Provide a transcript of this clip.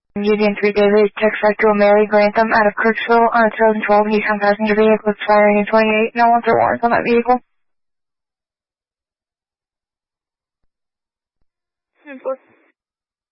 Union 3 David, text Vector Mary Grantham out of Kirksville on a 2012 Nissan passenger vehicle expiring in 28. No one's or warrants on that vehicle. 10-4.